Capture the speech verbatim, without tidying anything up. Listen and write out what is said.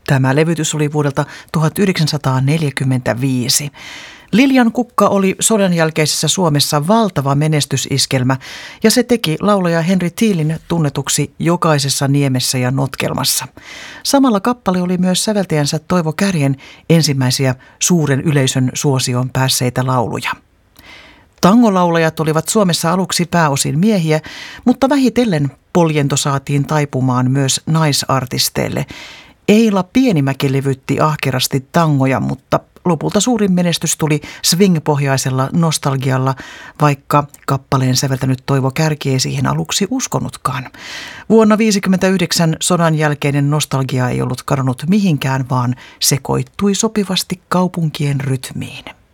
Tämä levytys oli vuodelta tuhatyhdeksänsataaneljäkymmentäviisi. Liljan kukka oli sodan jälkeisessä Suomessa valtava menestysiskelmä ja se teki laulaja Henry Thielin tunnetuksi jokaisessa niemessä ja notkelmassa. Samalla kappale oli myös säveltäjänsä Toivo Kärjen ensimmäisiä suuren yleisön suosioon päässeitä lauluja. Tangolaulajat olivat Suomessa aluksi pääosin miehiä, mutta vähitellen poljento saatiin taipumaan myös naisartisteille. Eila Pienimäki levytti ahkerasti tangoja, mutta lopulta suurin menestys tuli swing-pohjaisella nostalgialla, vaikka kappaleen säveltänyt Toivo Kärki ei siihen aluksi uskonutkaan. Vuonna tuhatyhdeksänsataaviisikymmentäyhdeksän sodan jälkeinen nostalgia ei ollut kadonnut mihinkään, vaan sekoittui sopivasti kaupunkien rytmiin.